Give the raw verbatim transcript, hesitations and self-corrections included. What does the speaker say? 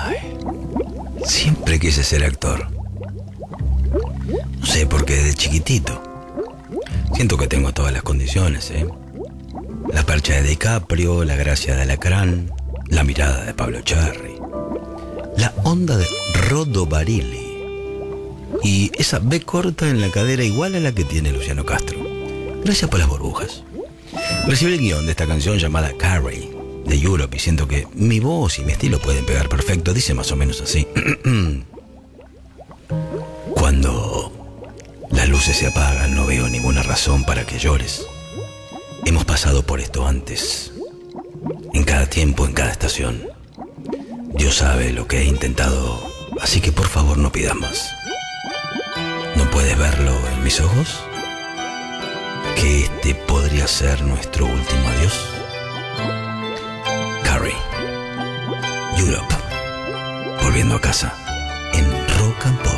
Ay, siempre quise ser actor. No sé por qué desde chiquitito. Siento que tengo todas las condiciones, ¿eh? La percha de DiCaprio, la gracia de Alacrán, la mirada de Pablo Echarri, la onda de Rodo Barilli y esa B corta en la cadera igual a la que tiene Luciano Castro. Gracias por las burbujas. Recibí el guión de esta canción llamada Carrie de Europe y siento que mi voz y mi estilo pueden pegar perfecto. Dice más o menos así. Cuando las luces se apagan, no veo ninguna razón para que llores. Hemos pasado por esto antes, en cada tiempo, en cada estación. Dios sabe lo que he intentado, así que por favor no pidas más. ¿No puedes verlo en mis ojos? ¿Que este podría ser nuestro último adiós? Carrie, Europe, volviendo a casa, en Rock and Pop.